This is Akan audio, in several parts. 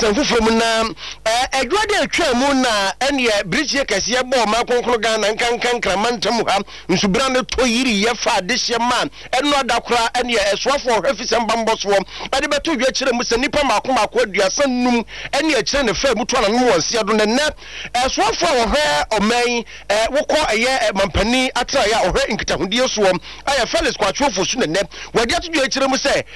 asanfufo mu na adwade atwa mu na ene bridge kase bo ma konkoro Ghana nkankan kramantam ha nsubra ne to yiri ye fa de hye man eno adakora ene esoafo hwefisem bamboso ade beto dwa kire mu se nipa makomako aduasa num ene akire ne fa mu to na no wonse do ne esoafo wo hwe oman wokọ eye mampani atra ya ohwe nkitahudie so aya Felix Kwachofo su ne wadi atudwa akire mu se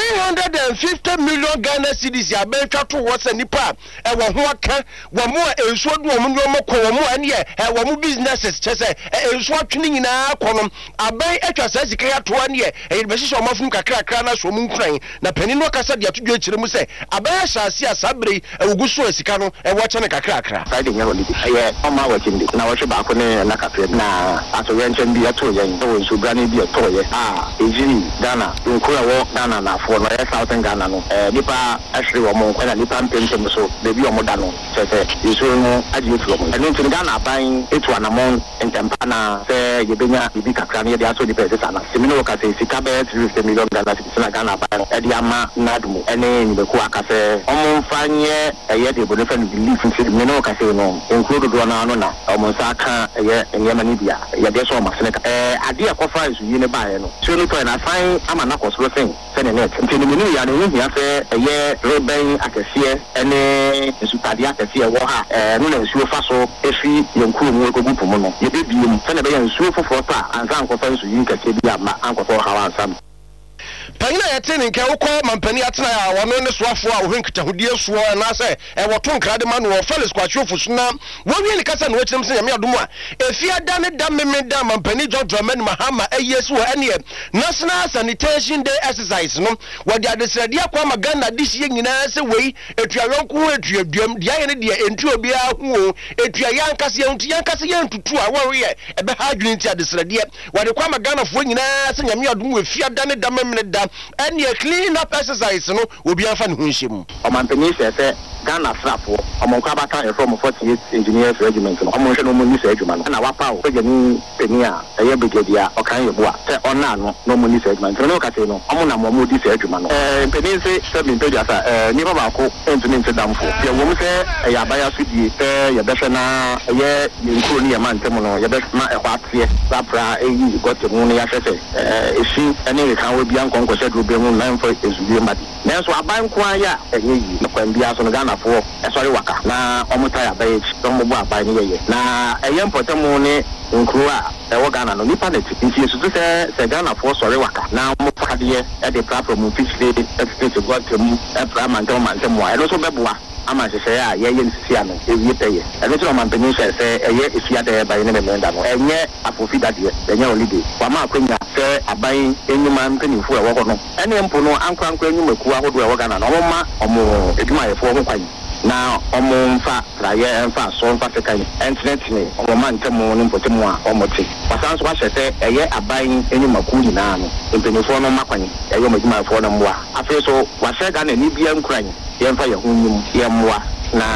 350 million Ghana cedis ya betwa to wo se nipa wo ho aka wo mo ensuo do wo mo ko wo mo ane wo mo businesses chese ensuo atwene nyina kono aban atwa sa sika ya to ane e be hihye omafum kakra na so mu nkran na pani no kasa de atudwa akire mu se aban ahyase asabre awuguso asika no wo chene kakra Friday nya holiday aye oma wa kindi na wo hwe ba ko ne na kafre na asoye nchen bi ato yen wo nsu brane bi ato ye ejiri Ghana nkura wo Ghana na afo no ya Southern Ghana no nipa ahwe wo mo kwa na nipa mpempem so bebi wo mo da no chese isu no agi otu wo eno nchen Ghana ban etu anamon entempa na se yebenya bibi kakra ne de aso di pese sana semino wo ka se sika be 350 million Ghana cedis na Ghana ban e di ama nadumu ene ni be ku aka se omo mfanye eye de bo ne fa ni belief nti semino wo ka se no nkuru do na no na omo saka eye enyema ni bia ye de so ma seneka ade akofa isu yi ne ba ye no so no to na fan ama na kosoro sen se ne net nti ni menu ya ne hia se eye reben akese ene isutade akese wo ha no na nsuo fa so efi yenkuru mu ekogu pomo no ye be biom se ne be nsuo foforo ta anza ankofa isu yi nkese bi ama ankofa hawa ansam Panyina yetene nke wokọ mampani atena ya wono ne soafo a wo nkitahudie so na se woto nkrade ma no Felix Kwachofo so na wowie ne kasa no wakirem se nyame adomu a efia da ne da memeda mampani John Dramani Mahama ayesu ene National Sanitation Day exercise no wodi adesrade akwa magana dihye nyina se wei etuawonko etuaduam dia ye ne dia entu obi a hu etua yankase ye ntutu a wo ye ebe ha adwene ti adesrade wodi kwa magana fo nyina se nyame adomu efia da ne da memeda and you clean up exercise no will be a fan hunshim. Omampani se Ghana frappo omonka bata from 48 engineers regiment no omo hwe no mo ni se adwuma no na wapa o pejani penia eye brigadier okan yeboa se ona no mo ni se adwuma no ka se no omo na mo di se adwuma no peni se bi pedia sa ni baba ko entuni ntedamfo ye wo mo se ya baya sudie ye behwe na ye nkuro ni yama ntem no ye behwe ma ehwa atie sapra eyi gote mu no ya hwe se efi ene kan we bia nkonko se dro be mu nan for ezubie madi nanso aban ko aya enye yi no kwambia so no Ghana for sorry waka na omutaya baye don mo aban ni ye na eye mpotemu ni nkuru a ewo Ghana no nipa net nti esusu se Ghana for sorry waka na mo fakade e de platform fitly express gotem e pramantam mantem wa e no so beboa ama se ya ye nsisia no ewie peye e no so mampani se eye efia de baye ne memenda no enye afofi dade enye holiday kwa ma akwanya se aban enyuma mpanifo e wo no ene mpo no ankwankwa enyuma ku ahodo e wo Ghana no ma omo eduma ye fo ho kwan na omo mfa raye mfa so mfa sekan internet ni omo mantemu ni mpotemu a omo ti pasanso wa hye eye aban enyuma ku nyina no mpanifo no makwan eye omo eduma fo no mwa afi so wa hye Ghana ni bia nkran ye mfa ye hunyum ye mwa na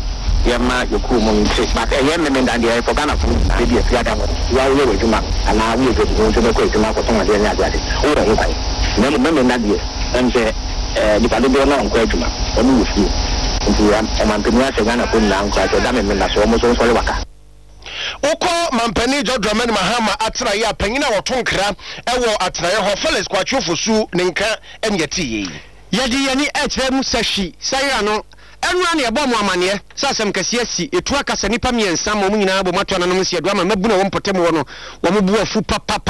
yema yoku mu nti but eye memenda de for Ghana fu de bi afia da wa wo we djuma ana wo je djuma so be ko djuma ko ton ade ni ade o ro nkai na memenda de enje di pale be na nko djuma o mu fi nti ya mampani ase Ghana ko na nko ade da memenda so mo so le waka Oko mampani John Dramani Mahama atra ya panyina wotonkra ewo atra ye ho Felix Kwachofo su ne nka enyeti yedi yani etrem sashi sayra no enwa na yebo mo amane sasem kase asi etu akasa nipa miensa mo nyina bo mato nanom se edu ama mabuna wo mpotem wo no wo mo bu afu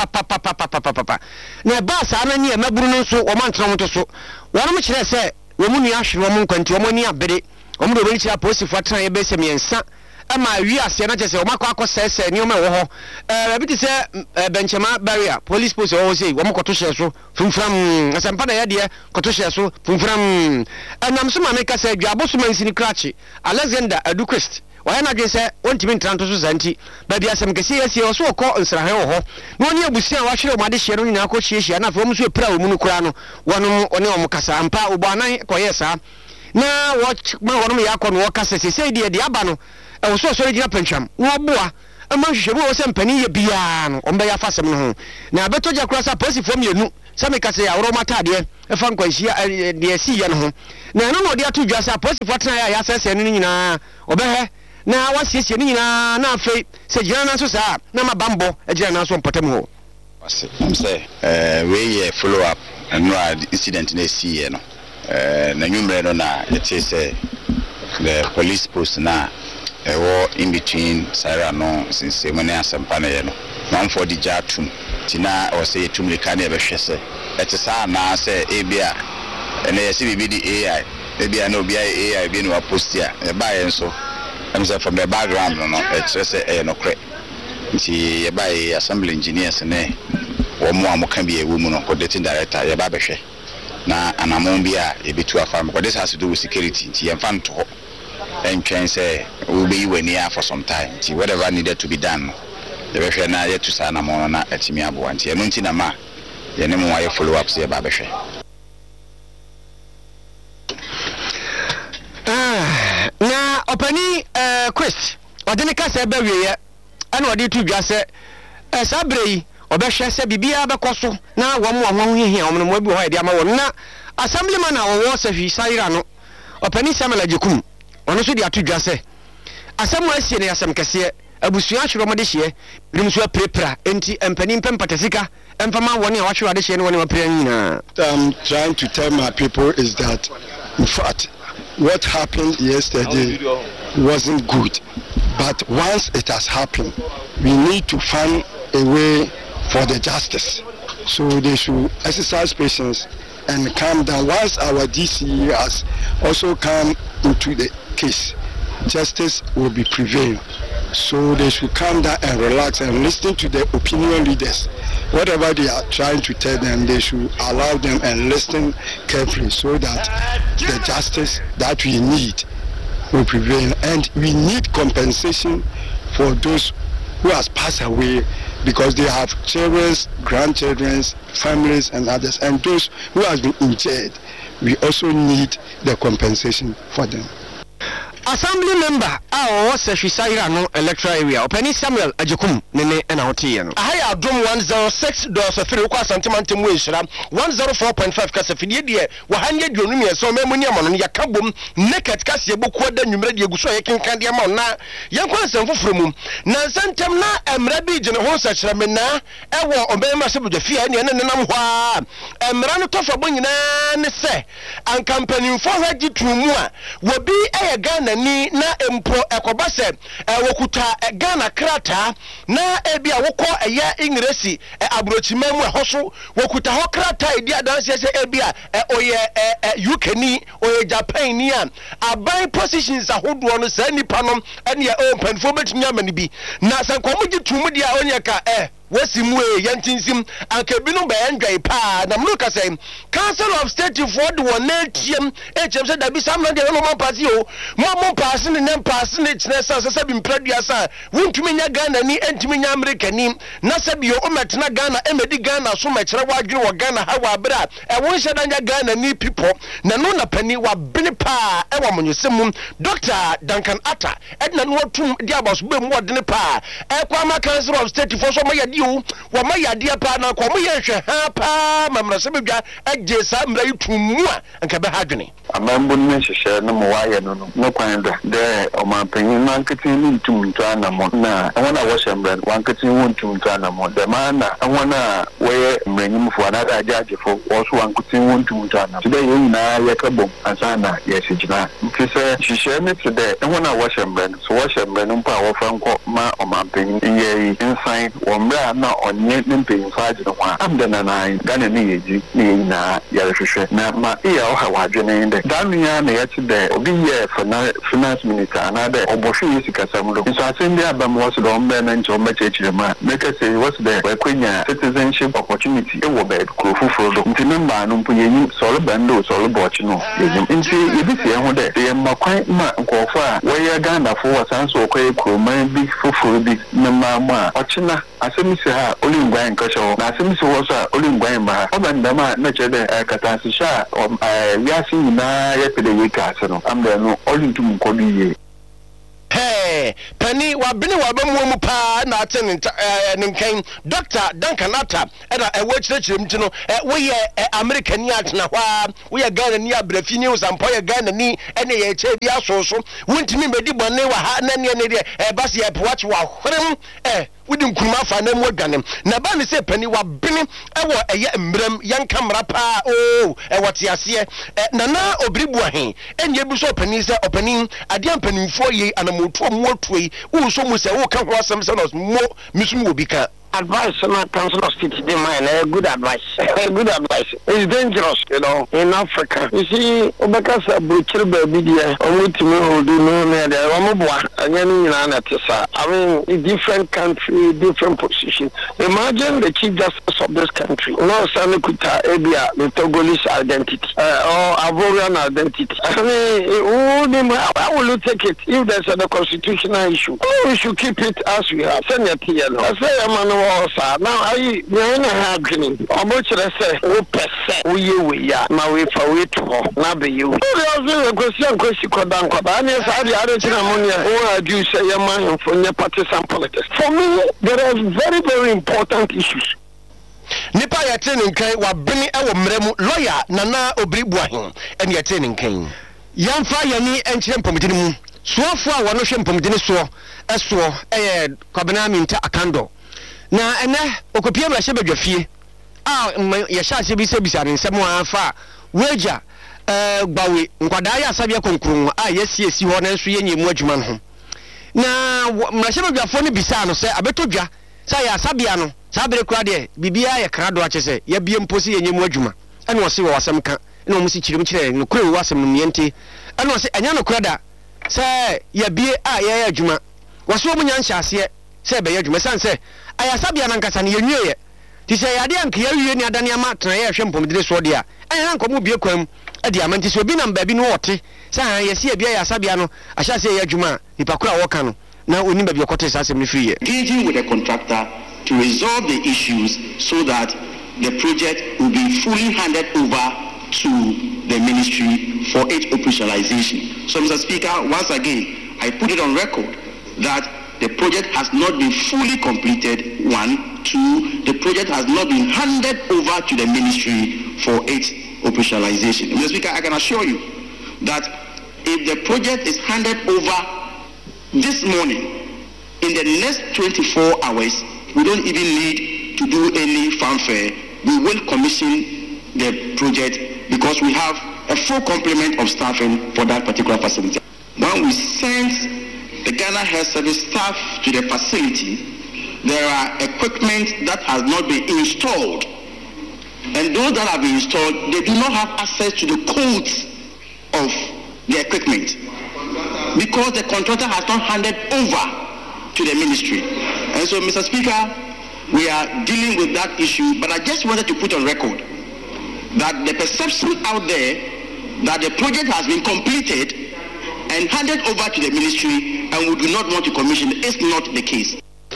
papa na ba sa na ni maburu no so wo mantro mo to so wono mo kire se wo mu nua hwe wo mo nkwanti wo mo ni abere wo mo do be kire aposifo atra ye be se miensa ama wi ase na chese wo makọ sese ni o me wo ho bi se benchema barrier police post wo say wo makoto hye so funfram asampa na ya de koto hye so funfram anam so ma me ka se dwabo so man sini krachi Alexander Aduquest wa na dwe se wontimi ntranto so zanti ba bia asem kese yesi wo so ko nsrahe wo ho no oni abusia wa hwere o made hye no nyina ko hye na fa mo so epira wo mu no kura no wono oni o mukasa ampa obo anan ko yesa na wo ma wono ya ko no wo kasa sese de aba no e wo so regina pencham wo boa ama hwehwe wo se mpani ye bia no ombe ya fasem no ho na beto ja kura sa posifo mienu some ka say awro matade e fa nkwanhia de asi ye no ho na no de ato dwa say aposifo tena ya asese no nyina obehwe na wasiesie no nyina na afei se gina na so saa na mabambo e gina na so mpotam ho wase say we follow up no incident na asi ye no na nyumre no na it say the police post na in between Sarah no since money asampa na ye no man for the jatum tina or say tumlika na be hwese etisa na say ebia ene yesi bibi di AI ebia na obi AI bi no post ya e ba ye nso am say from the background no it's say no kre nti ye ba ye assembly engineers ne wo mo amoka bi e wo mu no coordinating director ye ba be hwe na anamon bi a e bitu afam because this has to do with security nti ye mfa nto and can say we'll be here for some time. See whatever needed to be done. The referee na yet to sign a monona at Timiabu and Tianuntina ma. The name why follow up say Babeshe. Na opani Chris Odenika say be we and odi to dwa say sabrei obehwe say bibia bekoso na wo mo ho hihia omno mo bi ho ide ama wo na assemblyman na wo se hwi saira no opani Samuel Ajekum ono so di atudwa se asemu asie ne asem kese abusua hwero mo de hye brimso prepra enti empani mpempatesika empama woni a hwero de hye ne woni mapra nyina. Trying to tell my people is that in fact what happened yesterday wasn't good, but once it has happened we need to find a way for the justice, so they should exercise patience and calm down. Once our DCE has also come into the case, justice will be prevailed. So they should calm down and relax and listen to the opinion leaders. Whatever they are trying to tell them, they should allow them and listen carefully so that the justice that we need will prevail. And we need compensation for those who has passed away, because they have children, grandchildren, families and others, and those who has been injured, we also need the compensation for them. Assembly member was a Shisaira no electoral area. Openi Samuel Ajekum nene ena hotie no. Ahaya drum 106.3 kwa santimantem wenhira 104.5 kasa fidie de wa hanye dwonum ye so memuni amano ne yakabom naked kasa eboku da nwumre de eguso ye kenkan de ama na yenkwa nsem foforo mu na santem na emra bi gine ho sachira me na ewo obema se bodafia ne ne nam hwa emra no tofo nyina ne se an company fo haji tumu a wo bi Ghana ni na empro ekobase wokuta Ghana krata na ebia wokọ eya ingresi abrochimemu ehoso wokuta ho krata edi adanse se ebia oye UK ni oye Japan ni a aban positions ahodo no sa nipa no ene ya open for betumi amani bi na sankomugi tumu dia onyeka wasimwe yantinsim ankebinu be ndwai pa na mnuka say Council of State for the one atm HM da bi sam no de no mo pass o mo pass ni nem pass ni chinesa se bi mpradua sa wuntumi nya Ghana ni entumi nya America ni na se bi o metena Ghana emedi Ghana so mekere wadwere wo Ghana ha wa bra won hye nya Ghana ni people na no na pani wa bene pa wa monyesem Dr. Duncan Atta edna no watum di abos be mu odene pa kwa ma Council of State for so mo wa ma yade pa na kwa mo ye hwe ha pa mamra se bedwa agye sa mra yutumu a anka be hadwene amambo ne hyehyɛ no mo waye no kwan da de o ma panyin na nketin ni ntumtu anamo na wona wo hyembre wanketin wo ntumtu anamo de mana wona we mranyimfo na da agefo wo so wanketin wo ntumtu anamo de ye nyina ye kabom ansana ye sigina ntse hyehyɛ ne te de wona wo hyembre so wo hyembre no mpa wo franko ma o ma panyin ye inside wo mra na onye ne panyin fa agye no ho amdana na Ghana ne yeji ne nyina ye hwehwɛ na ma iya o ha wadwene de Dania na yati de obi ye finance minister another obosho yesi kasamlo so asendi abam was do mbe na ncho mbe chechire ma make say was the kwenya citizenship opportunity e wo be krofufuro do nti memba no mpo yenyi solo bando solo bochi no yenyi nti yebi se ho de ye makwan ma nkofo a wo ye Ghana fo wasanso okwe kroman bi fufuro bi memma ma ochina asemisi ha olingwan nkasho na asemisi wo so olingwan ma obandama na chede katansisha yasi na yepede yeka so no ambe no olintum kodu ye hey pani wabene wabamu mu pa na ate ne nkan Dr. Duncan Atta na ewo kyerɛkyerɛm ti no woyɛ American ni atena hɔ woyɛ Ghana ni abrafi ni usampo yɛ Ghana ni ene yɛ kyɛ bi asoso wontimi medi bɔne wa ha na ne de bas yɛ poache wa hwerem wodi nkuruma fa na mu adwane na ba ne sɛ pani wabene ɛwɔ ɛyɛ mbrem yɛn kamera pa ɛwɔ teaseɛ na obiribu ahen enye bi so pani sɛ opani adeɛ mpanimfo yi anamoto mu otoi wo so mu sɛ wo ka ho asɛm sɛ no mo misum obi ka advice na council of state dey mine good advice it's dangerous in Africa you see obekasa bruchil baby there omutimi odu no na there omoboa anya ni nyina na tesa I mean different country different position imagine the chief justice of this country no sanikuta ebia the Togolese identity or Ivorian identity I mean how will you take it if there's a constitutional issue we should keep it as we have Senate here I say man now I na ha green obo kire say o pese o ye we ya na we fa we to na be you o question kodan kwaba na say dey are tina monia o adu say ya man for nye partisan politics for me there are very very important issues nipa yɛte ne nkan wabene ɛwɔ mmerɛmu lawyer Nana Obiribu ahen ɛne yɛte ne nkan yɛmfa yɛni ɛnkyerɛ mpɔmudini mu soafo a wɔno hwɛ mpɔmudini soɔ ɛsoɔ ɛyɛ Kwabena Minta Akando na ene okopie bra hye badwafie ye sha ase bi se bisa ne nsem afa weja gbawe nkwadaa ya asabia konkurun yesi ho na nso yenyemu adwuma no na mra hye badwafo ne bisa no se abetodwa sa ya asabia no sa bere kura de bibia ye krado ache se ya bie mposi yenyemu adwuma ene wose wo wasem ka ene wo musi kirim kire no kure wo wasem no miente ene wose anya no krada se ya bie ya adwuma wose wo munya nhyase se be ya adwuma sanse ayasabia na nkasa ne yenwie ti se yade anka yawie ne adane ama tena ye hwe mpomdire so de a anya nko mu bie kwam ade amanti so bi na mba bi no wote sa yesi abia ayasabia no ahya se ye adwuma nipa kura woka no na oni ba bi okote sa asem ne friye engaging with the contractor to resolve the issues so that the project will be fully handed over to the ministry for its operationalization. So Mr. Speaker, once again I put it on record that the project has not been fully completed, 1. 2, the project has not been handed over to the ministry for its operationalization. Mr. Speaker, I can assure you that if the project is handed over this morning, in the next 24 hours, we don't even need to do any fanfare. We will commission the project because we have a full complement of staffing for that particular facility. When we send the Ghana Health Service staff to the facility, there are equipment that has not been installed. And those that have been installed, they do not have access to the codes of the equipment because the contractor has not handed over to the ministry. And so, Mr. Speaker, we are dealing with that issue, but I just wanted to put on record that the perception out there that the project has been completed and handed over to the ministry and we do not want to commission is not the case.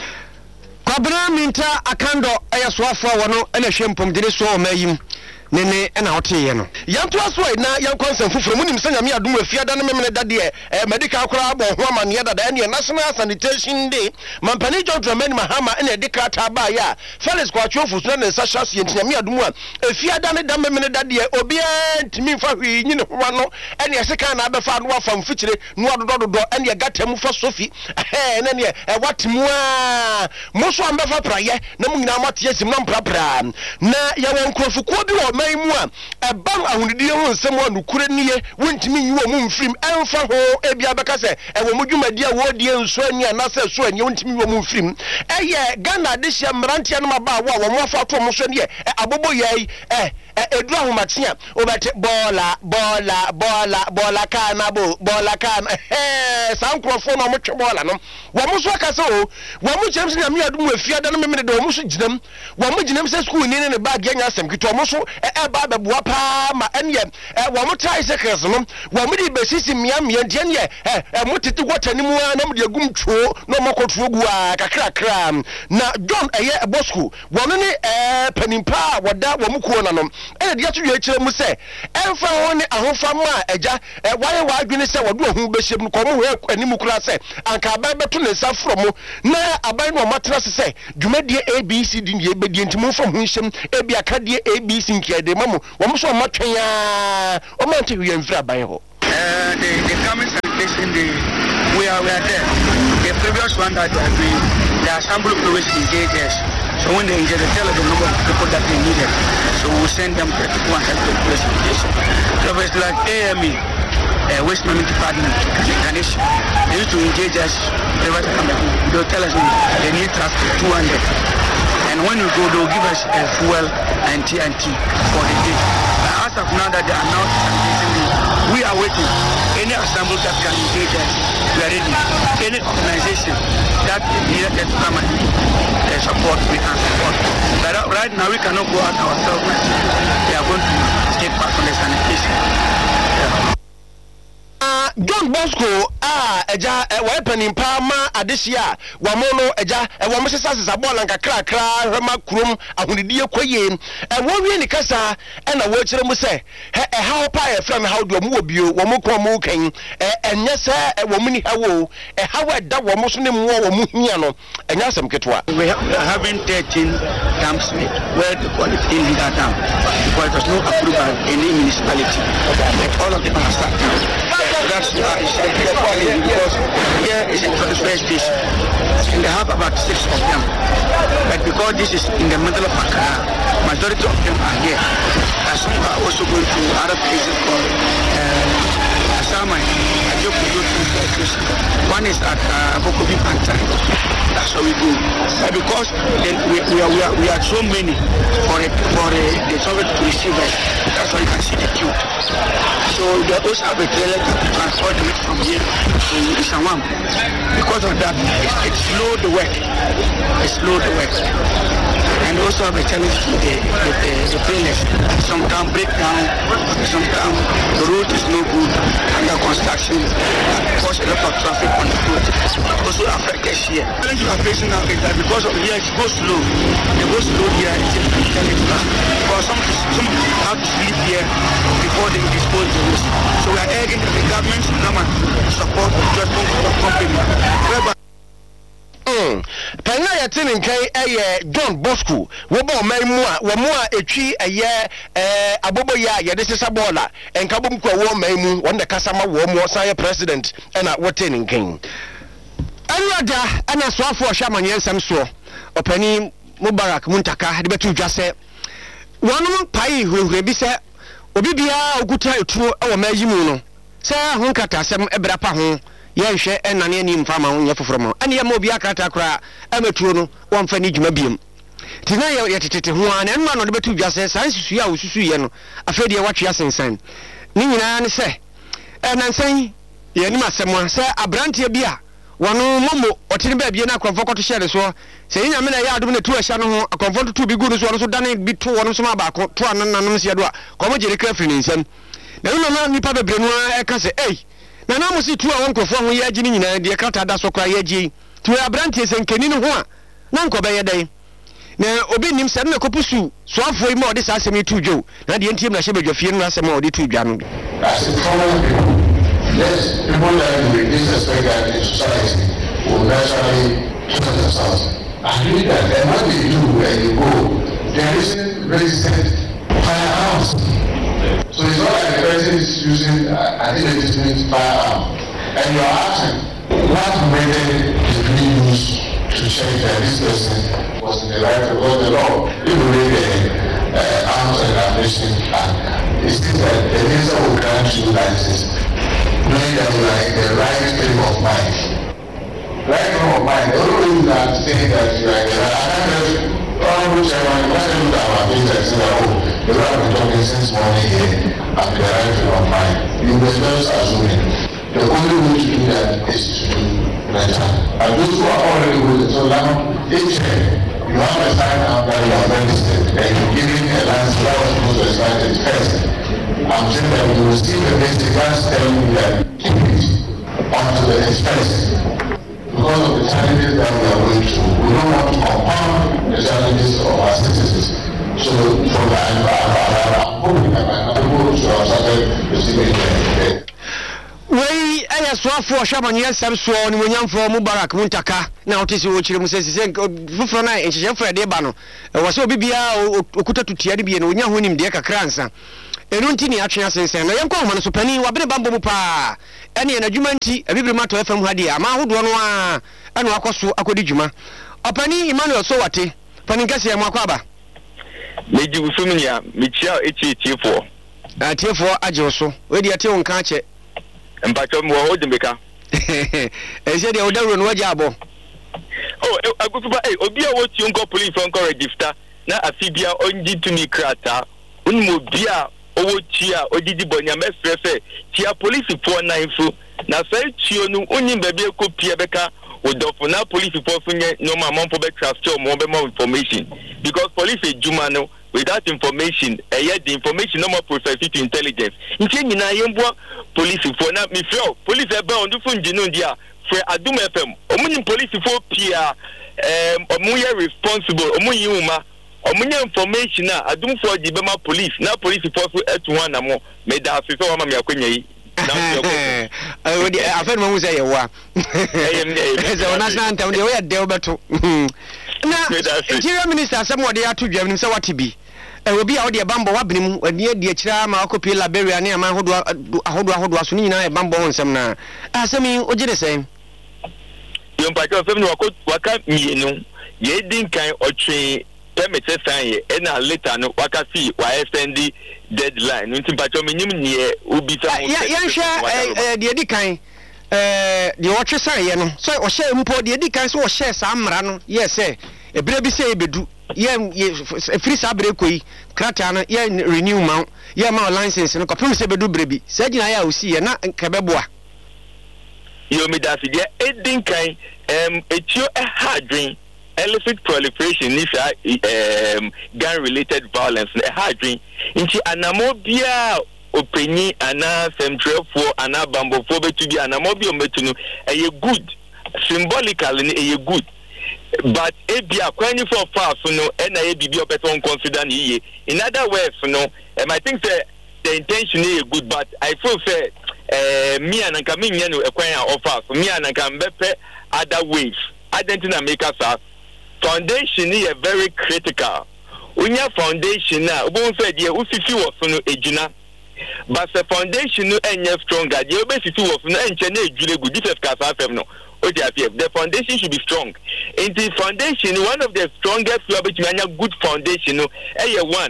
Kwabena Minta Akando ayaswafo wono ene hwempom de so o mayim nene ena hote ye no yanto aso na yankonsem fufuro munim sanya me adom afiada ne memene dade medical akora abo ho amane dada ene National Sanitation Day mampani John Dramani Mahama ene edika ta ba ya Felix Kwachofu so na nsa hyase ntia me adom a afiada ne da memene dade obi antimi fa hwi nyine ho no ene eseka na abefa no afa mfikire no adododo ene gatam fa Sophie ene ne watemu a moso ambefa praye na mu nyina amate yesim na mprapra na yawo nkrofuko bi wo maimu a ban ahunidie ho nsem wa nukure niye wontimi nyi wo mu mfrim enfa ho ebia beka se wo mudwumadi a wo die nso ani anase so ani wontimi wo mu mfrim eye Ghana de hye mrantia no maba wo mo afa to mo so ne abobo yai edura ho matia obete bola kana bola kana sankrofo no mo twe bola no wo mo so aka se o wo mo chem se na me adum afiada no memene de wo mo so ginam wo mo ginam se school ni ne bag anya asem kito mo so ba beboa pa ma enye wo mo tricycles no wo mo di besisi mia de enye mo tete gwatani mu na mo de agum two no mo kotuo gu a kakra na John eye Bosco wo no ne panimpa woda wo mo kuo na no ene dia to ye kire mu se emfa ho ne ahofa ma eja waye wa adwene se wodo ho behyem no komo ho animu kura se anka aban beto ne nsa fro mu na aban no matera se dwumadie ABCD ne ebedie ntimo fam ho hyem ebi akadie ABC nkiade mamu wo mo so matwen ya o ma nte wi mfira aban ho the coming sanitation we are there. The previous one that they agreed, they assemble progress engagers. So when they engage, they tell us the number of people that they needed. So we send them to go and help the progress engagement. So it's like AME, Waste Management Department, Ganesh. They used to engage us. They'll tell us they need transport 200. And when we go, they'll give us fuel and TNT for the day. As of now that they are now we are waiting. Any assembly that can engage us, we are ready. Any organization that needs us to come and support, we can support. But right now we cannot go out ourselves. We are going to take part on the sanitation. John Bosco eja weapon pa ma adehia wamono eja wamo sesa ball nka krakra hwema krom ahunidie koye wowie ni kasa na wo kire mu se how pa e from how do mu obio wo ko mu kan enye se wo mu ni hawo how da wo mu so ne mu wo mu hia no enya asem ketwa. We are having 13 camps where the quality in leader down because there's no approval in any municipality. Like all of them are starting. That's why it's because here is a transfer station and they have about 6 of them. But because this is in the middle of Accra, majority of them are here. And some are also going to other places called Asama, Ajokudo transfer station. One is at Bokobi Panta. That's how we go. But because then we are so many for the service to receive us, that's why you can see the queue. So they also have a trailer to transport them from here to Isawam. Because of that, it slowed the work. It slowed the work. And also have a challenge to the trailers. Sometimes break down, sometimes the road is no good, under construction, cause a lot of traffic on the road. Also affect us here. The challenge we are facing now is that because of here it goes slow. They go slow here, it's a challenge. Because some have to sleep here before they dispose the waste. So we are urging that the government should come and support the judgment of the company. Panya ya tini nkai John Bosco wobo maimu a womo a etwi abobo ya de sesa bola enka bom kwa wo maimu wonde kasama wo mo san president na wote ni nkan anwada ana soafo hwamanye nsem so opani Mubarak Muntaka de betu dwase wonum pai hurehure bi se obi bia okuta etuo wo mayimu no se ho nkata asem ebra pa ho yenhwe enane ani mfama ho nyefoforo mo ane yema obi akata kra ametuo no wonfa ni djuma biem tina ye tetete ho an enma no de betu dwase san susu ya osusu ye no afede ye watwe asensan ni nyina ne se nansan ye ni masem se abrantie bia wano momo otini ba bia na akonfo koto share so se yinya me na ya adum na tu ahya no ho akonfo to bi gu no so no so dane bi to wono so ma ba ko to ananam se do a komo jere krafri ni nsam na no na nipa bebre no eka se na na mo si tu a wonkofo ho ya gini nyina de krata da so kra ya gi tu abrantie se nkeni no ho a na nko be ye dai na obi nim se na kopusu so afo yi ma odi sa asem tu dwo na de ntiem na hye bedwafie no asem odi tu dwa no. Yes, people that we disrespect that in society will naturally turn themselves. I believe that, and what they do when you go, there isn't resistant firearms. So it's not like the person is using an illegitimate firearm. And you're asking, what method is being used to check that this person was in the right of the law? If you read the Arms and Ammunition Act, it says that the minister will grant you license knowing that you are in the right frame of mind. Right frame of mind, the only way you can say that you are in the right honorable chairman, when you look at our business and say, the right of talking since morning here, I'm in the right frame of mind. You will just assuming. The only way to do that is to do better. And those who are already with it, so now, each you have a sign out that you are registered and you're giving a license that was supposed to expire it first. I'm saying that we will see the basic class telling me that keep it onto the expense because of the challenges that we are going through. We don't want to compound the challenges of our citizens. So from I'm hoping that people should have started receiving Wei aya swafo shaman yesam so ni monyamfo Mubarak Muntaka na otisi wo chire musese fufro na enhye fra de ba no wo se obibia okuta tutia de bie no onya honim de kakransa enu nti ni atwe asensen na yenko homa no so pani wabere bambo mu pa ene na dwuma nti abibire mato fm hade ama ahodo no a enu akoso akodi dwuma opani Emmanuel so wate pani nkase ya mwakwaba meji usumnya michia echiefo atiefo aje so we de ate wonka ache mpacho mo ho dimbeka ese de odawro no waje abo agusuba obi a woti onko police onko register na afibia onji tumi krata unmo bia owoti a odidi bonya mesrefe tia police for nanfu na sai tio no onyi ba bia kopia beka odofo na police for funye no ma monfo be transfer mo be more information because police ejuma no without information the information no more process it to intelligence nti nyina yembo police for na me feel police ebe on do fun jinu dia for adum fm omunim police for pia omuye responsible omuyi uma omunya information na adum for di bema police na police for so etu wana mo me da se so ma me akonya yi we di afen mo say yewa so national anthem de we de obeto na interior minister asem wo de ato dwam nim se watibi obi a wo de bambo wabnim wani de akira ma akopi Liberia ne ama ahodo aso ni nyina e bambo ho nsem na asemi ogire sen yo mpacho fem no waka mienu ye din kan otwe permit sign ye na later no waka fi wa extend deadline nti mpacho menyim nie obi sa mo ya hwe de di kan de watwe sign ye no so o share mpo de di kan so o share sa amra no yes ebire bi se ebedu ye free sabre koi krata na ye renew ma ye ma license no kopem se bedu brebi se gina ya osi ye na nkebeboa yo me da fide edin kan etio hardwin illicit proliferation ni sa gun related violence na hardwin nti anamo bia openyi ana femtrefo ana bambofo betu bi anamo bi ometu no eye good symbolically ni eye good but ebia kwani for far so no na ebibi opeton consider ni in other words no I think that the intention is good but I feel say me and Nkami nyano ekwan offer so me and Nkambepe other ways identity make us foundation is very critical unya foundation na ubon say dey ufifi wo so no ejuna but the foundation no enye stronger dey obesisi wo so no enche na ejure good this kasa fem no the foundation should be strong. In the foundation, one of the strongest good foundation, one,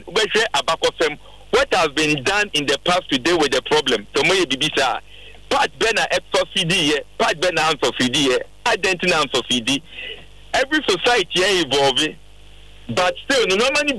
what has been done in the past to deal with the problem. So, part Bena XOCD, part Bena ANSOCD, identity ANSOCD. Every society is evolving, but still, normally,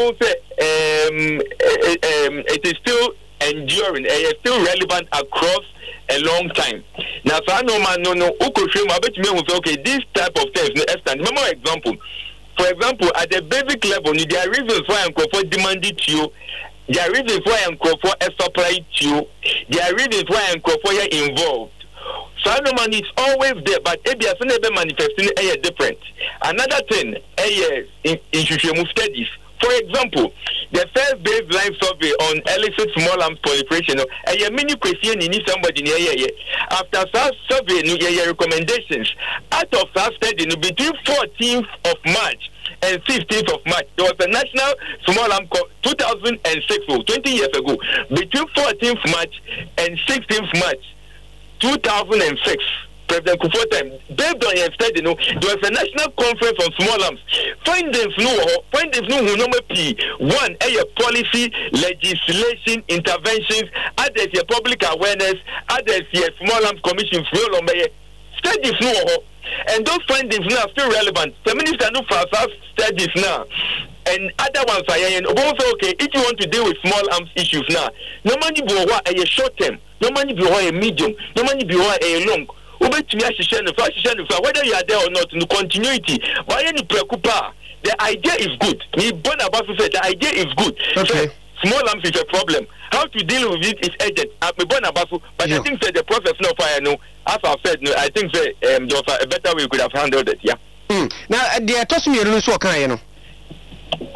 it is still enduring, it is still relevant across a long time. Now, so I know man no okay, this type of things no extent. Remember example. For example, at the basic level, there are reasons why I'm demanded to you. There are reasons why I'm supply to you. There are reasons why I'm involved. So I know man is always there, but maybe as never manifesting different. Another thing, in studies. For example, the first baseline survey on illicit small arms proliferation, a mini question in somebody near after that survey, recommendations out of that study between 14th of March and 15th of March, there was a national small arms 2006, 20 years ago, between 14th March and 16th March 2006. President Kufuor time, based on your study, there was a national conference on small arms. Findings no P. One, policy, legislation, interventions, others your public awareness, others your small arms commission, studies no. And those findings now are still relevant. The minister no for studies now. And other ones are also okay. If you want to deal with small arms issues now, no money be a short term, no money be a medium, no money be a long. Whether you are there or not, in continuity, but any preoccupy, the idea is good. The idea is good. Okay. So, small arms is a problem. How to deal with it is urgent. But I think that the process no fire no. As I said, no, I think that there was a better way we could have handled it. Yeah. Now, the toss me so can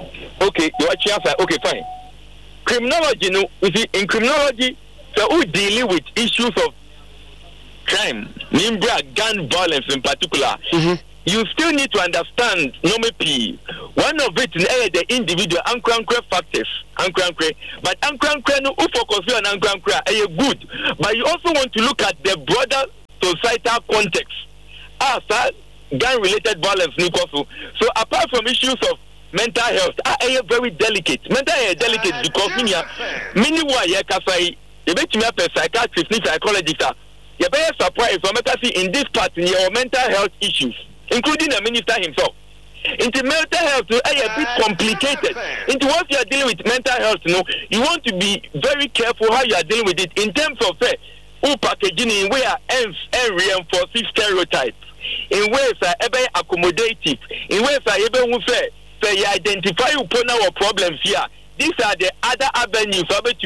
okay, you watch outside. Okay, fine. Criminology, no, you see, in criminology, so we dealing with issues of crime, gun violence in particular. You still need to understand P. One of it is the individual anchor factors, but anchor no focus on anchor good. But you also want to look at the broader societal context. Gun-related violence, so apart from issues of mental health, are very delicate. Mental health delicate because many you bet me up a psychiatrist, psychologist. You're very surprised in this part in your mental health issues, including the minister himself. Into mental health, a bit complicated. Into what you are dealing with mental health, you want to be very careful how you are dealing with it in terms of packaging in where ends and reinforces stereotypes, in ways are ever accommodative, in ways are ever say you identify our problems here. These are the other avenues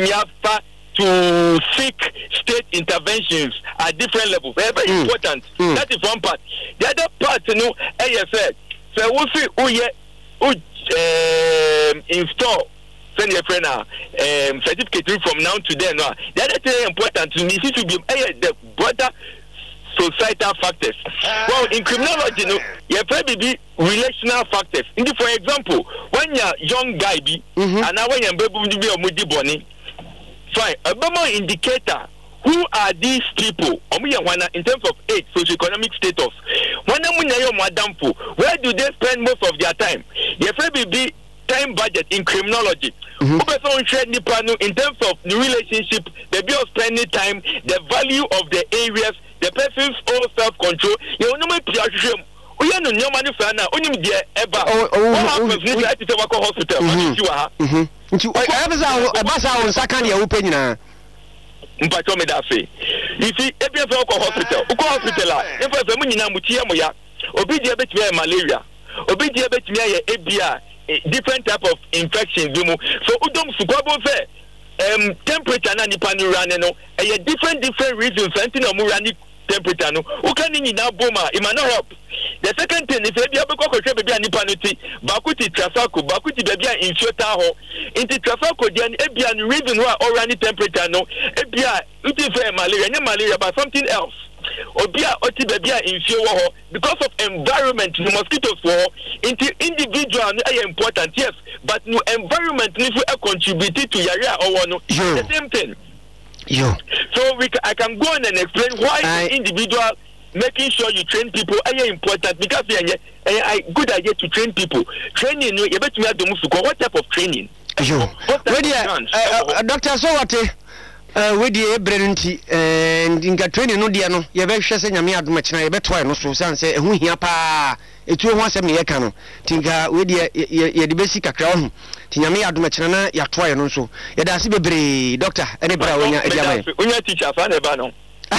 to seek state interventions at different levels. Very important. That is one part. The other part, as I said, so we'll see install send your friend certificate from now to then. The other thing important to me is to be the broader societal factors. Well, in criminology, you probably be relational factors. For example, when you're young guy and now when you're baby bonny, fine, a more indicator. Who are these people? In terms of age, socioeconomic status. Where do they spend most of their time? You probably be time budget in criminology. In terms of the relationship, the bill of spending time, the value of the areas, the person's own self-control. You know, we are no money for now. Only the ever. What happens if I have to work hospital? Mpacho me that say. You see, if you go hospital, if I say munina mutia moya, obi dia betime malaria, obi dia betime ebia different type of infections dumu. So udom sukwabo say temperature na nipa ni rane no, different reasons anti na mu rane temperature no. Ukani ni na boma, it might not help. The second thing is if you have a cockroach baby and nipanuti, bakuti trafako, bakuti baby in shota ho, into trafako, the Ebian reason why or any temperature no, Ebia, it is malaria, but something else. Obia oti baby in shota because of environment, the mosquitoes war, into individual are important, yes, but no environment needs to contribute to Yaya or no, the same thing. So I can go on and explain why the individual making sure you train people are important because a good idea to train people. Training, you bet me at the Musuko. What type of training? Doctor, so what? With the Brenti and in training, no dear, no, you're very sure saying, I'm here much. I bet why no so say, who here pa. It will once a mere cano. Tinka with the basic crown. Tinyami Adumachana, ya try and also. Yadasi be doctor, any brown when you teach us on a banner.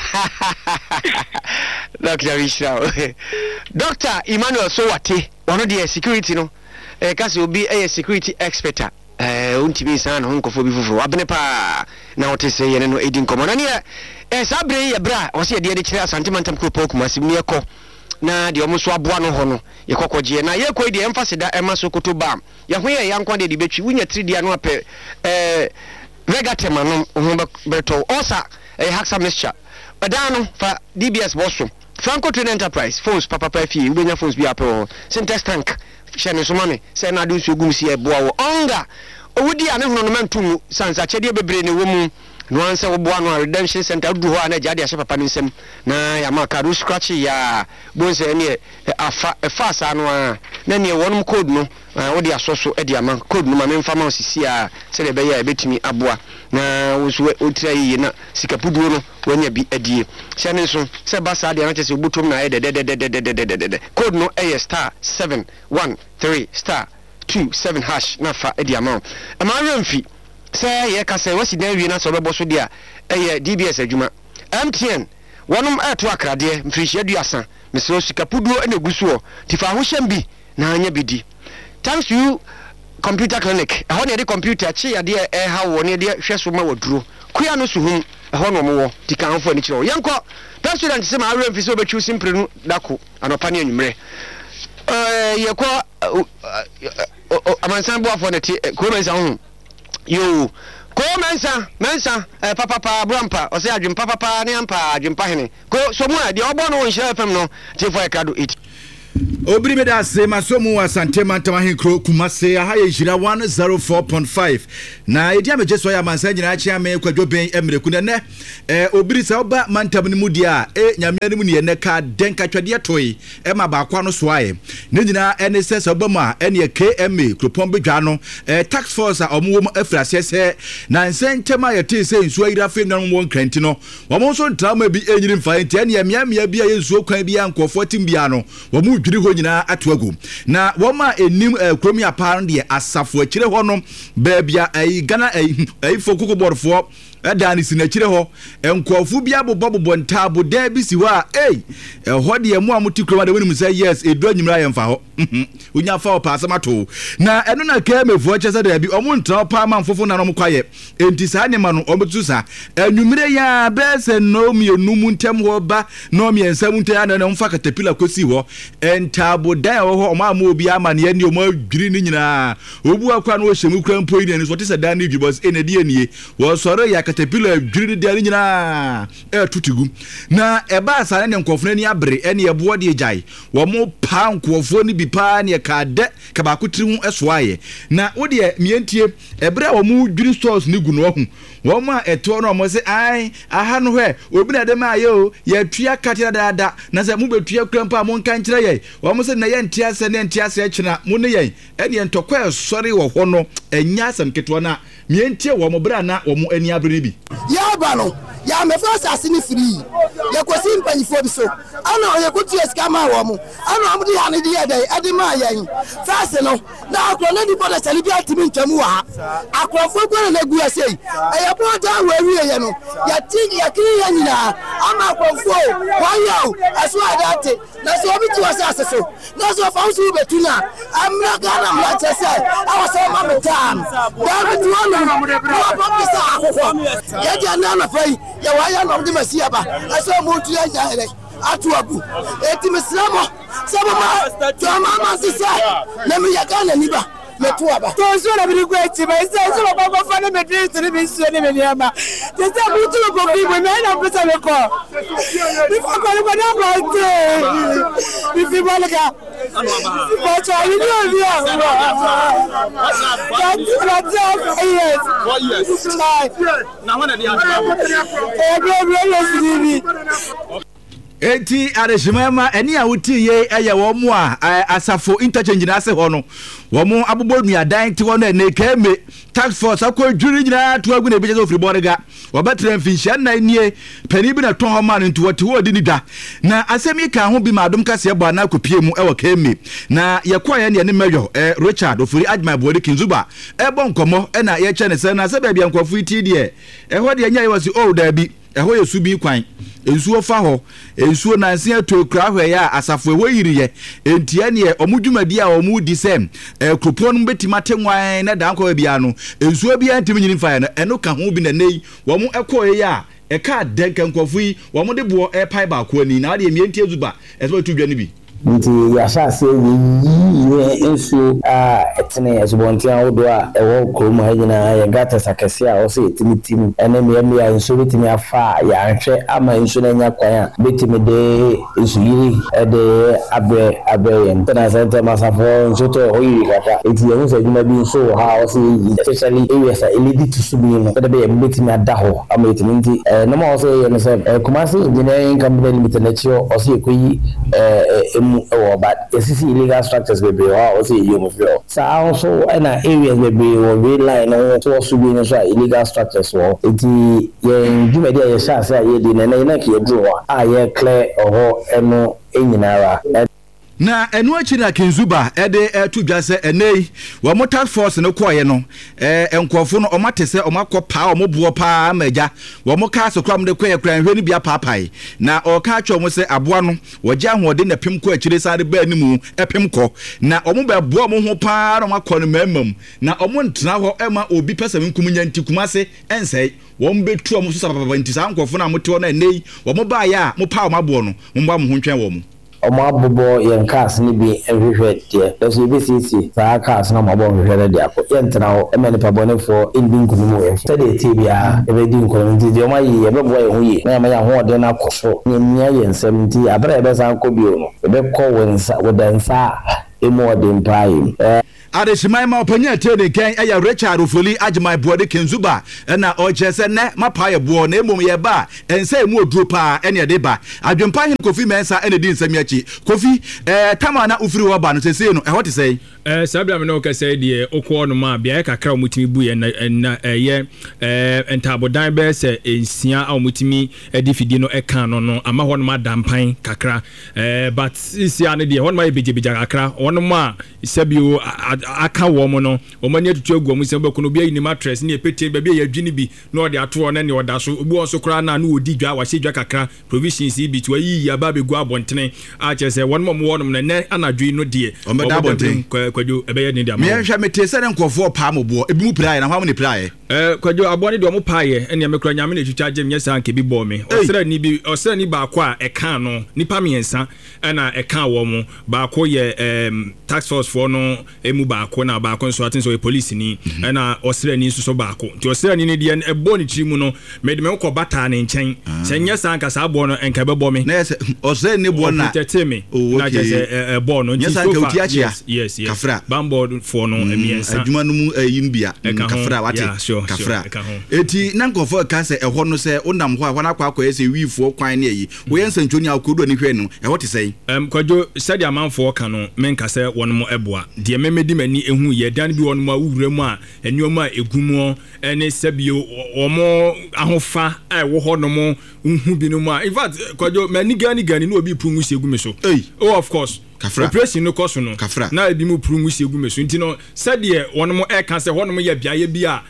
Dr. Emmanuel Sowate, one of the security, no, because you'll be a security expert. Untibi san honko for before Abnepa. Now to say, no aiding command. As Abre, bra, was here the chair, sentimental crook, Massimia. Na the almost wabuano hono, Yakoji, and I equate the emphasis that Emma Sokoto Bam. Yahweh, young quantity debate, win a 3D annual Regateman, Berto, Osa, a Haxa mixture. Adano for DBS Boston. Franco Train Enterprise, phones, Papa Pefi, when your phones be up, Syntax Tank, Shannon Somani, Senadu Sugumsi, Boa, Onga, Odi, and no to Sans Achedia Bebrain, a woman, no answer one redemption center, Duana, Jadia Shapanism, na Yamakaru Scratchy, ya, Bones, a fast annual, then you one code no, Odia Soso Ediaman, code no, my pharmacy, Celebaya, bet me Abua. Na utrai na sikapudu when you be a dear. Shannon, Sebasa, the answers you butum na code no a star 713 star 27 hash nafa ediamount. Am I run fee? Say, Yaka what's the name? Not so robust dear. DBS Juma MTN. One at Waka, dear, Fisher, Miss Sikapudu and the Gusuo. Tifa Hushambi, Nanya Bidi. Thanks to you. Computer clinic. I want the computer. Chia dear how one dear Shesuma would draw. Kuano Suhum, a honor more, Tikan for Nicho. Yanko, President Sima Ram is over choosing Daku, and Opinion Mre. Yako amansan bo afọ neti ko mensa ho yo ko mensa papa brampa o se adwem papa ne ampa adwem pa hene ko so mu a de obo no Nhyira FM no tifo e kado 8 Obri me da se masomu asante mantama henkro Kumase aha ye Nhyira 104.5 na edi ameje so ya mansa nyina achi ame kwadwo ben emreku ne obri se oba mantam ne mudi a nyame ne mu ne ne ka denka twade toyi ma ba kwa no so aye ne nyina ene se oba ma ene KMA Kropon bedwa no tax force a omo wo afrase se na nsentema ye te se nsuo ira fe no mo nkranti no wo mo so ntrama bi enyiri mfa enti ene miamia bi a ye nsuo kwan bi ankofo timbia no wo mo dwiri ho nyina atoagu na wo ma enim kromi apar de asafo akire ho no baabia Ghana fokuko borfo dani sinachire ho enkofu bia bobo ntabo da bi si ho a ho de emu amuti kroma de woni say yes edu anyimra yemfa ho unya fa o paasa mato na eno na KMA chese da bi omu ntra pa manfofo na no mkwaye enti sa ne ma no obetu sa anwumre ya bese no mienum ntem ho ba no miensam ntem ana na mfa katapila kosi ho entabo da ho ma obi ama ne ni o ma dwiri ni nyina obu akwa no o hyemu kra mpo ni so tese da ni dwibos enedi anie wo soro ya katapila dwiri de ani nyina tutigu na eba asane ne nkofo ni abre ene ebo de jai wo mo pa nkofo ni bipa ne ka de ka ba kutiri hu esoaye na wo de mientie ebre wo mo dwiri stores ni gu no hu wo ma eto no mo se ai aha no hwe obi na de ma yo ya tua katira dada na se mo betua krampa mo nkan kire ye wo mo se na ye ntia se ne ntia se kina mo ne ye ene ntokwa sori wo ho no enya asam keto na mientie wo mo bra na wo mo ani abre bi ya ba no ya me fa asase free ya kwesi mpanyifo bi so ana ye kutu eska ma wo mo ana amudi ha ne die dai ade ma yan fase no na akro na di boda salibi atimi ntamu wa akrofo gwe na gu ase e boda wa wiye ye no ya ti ya kiri ya nyina ama akrofo wa yo aso adate na so obi ti asase so na so fa usu betuna amra gana mla tese awase ma metam ba bi wono ba bi sa akoko ya ja na na fai ya waya no de masia ba aso mo tu ya nya ele atuagu eti mislamo sabama to mama sisa na mi ya kana niba metuaba to so na bi gwechi ba isa so ba ba fa na me drink ni bi so ni me niama te se butu ko bi me na pesa me ko bi fa ko ko na ba te bi fi balaka ba cha ni ni ya yes 4 years na wana dia enti arejimama eni a wuti ye eye wo mu a asafo interchange na ase ho no wo mu abobo nuadan ti wo na ne KMA tax force akwadwiri nyina to agu na ebeje ofiri borega wo betra mfinhia na nie pani bi na ton ho ma no nti wote wo di ni da na asemi ka ho bi madum kase ebo na kopie mu e wo KMA na ye kwa ye ne mejo Richard ofiri Ajma Bodi Kinzuba ebo nkomo e na ye che ne se na se ba bia nkwafu iti de ho de nya ye wasi da bi ho ye subi kwan ensuo fa ho ensuo nanse ato kra hwe ya asafo ewo yiriye entia ne omudwumadi a omudi sem kropon betima tenwan na danko bia no ensuo bia ntimi nyini fa ya eno ka ho bi na nei wo mu ekoye ya eka denka nkwofu yi wo mu de bo pai ba ko ani na de mientie zuba eso tu dwa ni bi nti ya sha se yi enso etene ezubontia odo a ewo kroma hanyina ya gata sakese a o se etimitim ene me ya enso betimi afa ya anhwe ama enso na nya kwan a betimi de enso yiri de abe yen tena sente masafo enso to hoyi kaka eti enso adwuma bi enso ha o se especially areas a elidi to subi no de be betimi adaho ama etimi nti na ma o se ye se Kumasi Engineering Company Limited na chio o se ekoyi but it's illegal structures be also you feel so also in areas be real line to also be illegal structures so it you media you say you dey na ki do a clear or eno enyinara na enu achira Kinzuba ede to dwase enei wo motor force no koye no enkofo no omatese omakopa omobuo pa amaja wo moka sokram de koye kran hwe ni bia papai na oka atwo mo se aboa no woja hoode na pem ko achire sare ba animu epem ko na omoba boa mo ho pa no makọ no mamam na omo ntena ho ema obi pesa nkum nyanti Kumase ensei wo mbetu omo so sapapa nti sa nkofo na mote ho na enei wo mo ba ya mo pa omaboa no mo ba mo ho ntwen wo mo omo abobo yen cars ni bi ehwehwe de so bi sisi saa cars na mabo hwehwe de akọ yentena o emene pabonefo indi nkunumu ye se de ti bia e be di nkunumu di o ma yi e be boy ho yi na ma ya ho de na koso nyemia ye nsem ti abra e be san ko bio no e be ko wensa wodansa emo de mpai Adeshimai ma opanya tede kan eya Richard Ofoli Ajimai Boade Kenzuba na ochese ne mapaye bo na emom ye ba ense emu oduro pa ene de ba adwempa hin Kofi Mensa ene di nsami achi Kofi tama na ufiri wo ba no sese no what say sabia me no ka say de okwo no ma bia kakra omutimi bu ye na ye entabodan be se ensia a omutimi edifidi no eka no ama ho no ma dampan kakra but isia ne de ho no ma bejebeja kakra ono ma sabio aka wo mo no o mani atutu agu mo se be kono bia ni mattress ni epete be bia yadwini bi na ode ato na ne oda so obu on so kra na na odi dwa wa se dwa kakra provisions bi to yi ya ba be gu abontene a che se won mo wo no ne anadwi no de o me da abontene kwadwo ebe ye ni de am me hwa mete se ne nkofo pa mo bo ebi mu prae na hwa mo ne prae kwadwo abo ne de mo paaye ene me kra nyame ne twitwa agem nya san ke bi bo me osra ni ba kwa eka no nipa miensa na eka wo mo ba ko ye tax force for no emu baako na baako nso atin so e police ni na osrani nso so baako ti osrani ni de ebo ni chimu no mede me ko bata ne nchen senya sanka sa abo no enka bebo me na osrani ni bo na teteme na je ebo no nti so far yes kafra bambo for no emiensa adwuma no mu yimbia kafra wate kafra eti na nkofo ka se eho no se onam ho a hwana kwa ese wiifo kwan ne yi wo yensa ntwoni akodo ni hwe no eho te sei kwajo sadi amanfo ka no menka se wonmo eboa de memedi mani ehu ye dan bi wonmo awure mu a enuoma egumo ene sabio omo ahofa wo ho no mo hu bi no mu a in fact kwajo mani gani no obi prungu segu me so of course operation no cost no na ebi mu prungu segu me so ntino sadi wonmo e kan se hono ye biaye bi a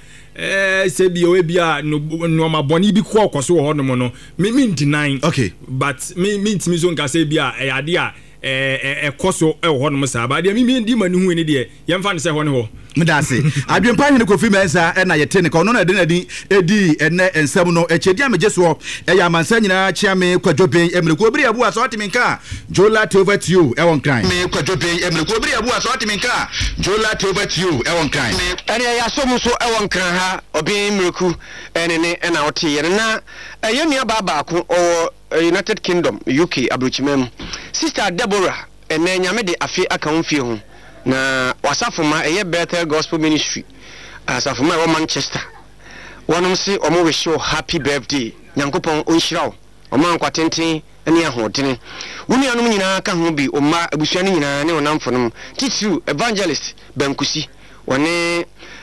sebio e bia no maboni bi ko okoso ho no mo no me deny okay but me ntimi so nka se bia e ade a koso ho no sa ba de me ndi mani hu ni de ye mfa ne se ho ne ho medase adwempa hin Kofi Mensa na yete ne ko no na de na di edi ene ensem no echedi amejeso ya amansa nyina chiame kwadwoben emreko biri abu aso atiminka jola over to you ewon kran me kwadwoben emreko biri abu aso atiminka jola over to you ewon kran ene ya so mu so ewon kran ha obi emreku ene ne na wote yere na yemia baba ko o United Kingdom UK abrochimem sister Deborah ene nyame de afi aka wonfie ho na wasafuma eye Bethel Gospel Ministry asafuma o Manchester wonom se omo we show happy birthday nyankopon onhyirawo omo ankwatenten ene ahodene woni anum nyina ka ho bi omma abusuane nyina ne onamfonom titu evangelist Bankusi wone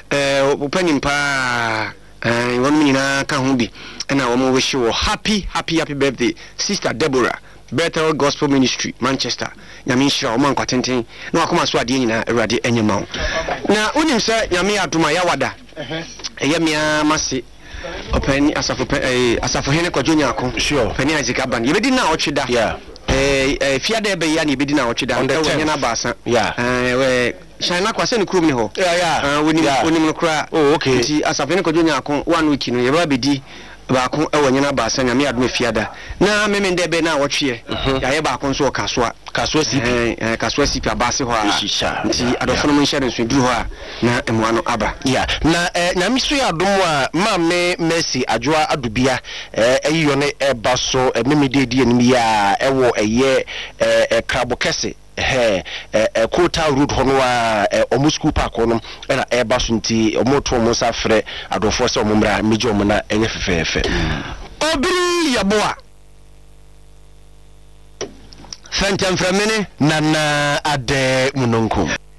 opanimpa wonom nyina ka ho bi ena omo we show happy birthday sister Deborah Bethel Gospel Ministry Manchester nyame hira o man kwatenten na wakoma so ade nyina awurade enyema wo na unim se nyame adoma ya wada eyemia mase opani asafo hene kwadwo nyako opani Isaac Aban yebedi na ochida fiade ebe ya na yebedi na ochida onye na basa we China kwase ne krum ne ho wonim no kra nti asafo hene kwadwo nyako 1 week no yeba bedi baako ewo nyina ba sanya me adome fiada na memende be na wotwe ya ye baako nso kaswa CP abase ho a nti adofo no nhyere nso duru ho a na emuano aba na na miso ya adom a ma me Mercy Adwoa Adubia eyiyo ne eba so memededi enim ya ewo eye krabo kese Kota Road hono a omo school park hono na eba so nti omoto omo safre adofo se omo mra meje omo na enye fefefe obiri yaboa Fentemframene nana ade munonko